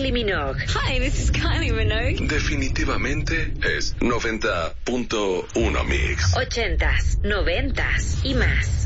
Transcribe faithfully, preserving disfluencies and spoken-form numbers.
Kylie Minogue. Hi, this is Kylie Minogue. Definitivamente es noventa punto uno Mix. Ochentas, noventas y más.